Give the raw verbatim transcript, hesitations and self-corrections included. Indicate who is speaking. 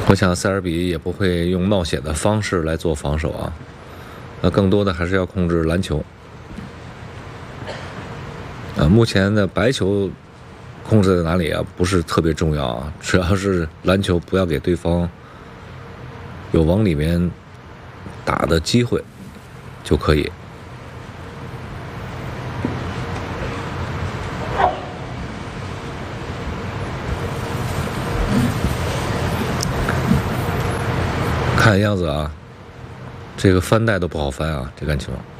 Speaker 1: 我想塞尔比也不会用冒险的方式来做防守啊，那更多的还是要控制篮球。啊，目前的白球控制在哪里啊？不是特别重要啊，只要是篮球不要给对方有往里面打的机会就可以。看样子啊，这个翻带都不好翻啊，这杆球。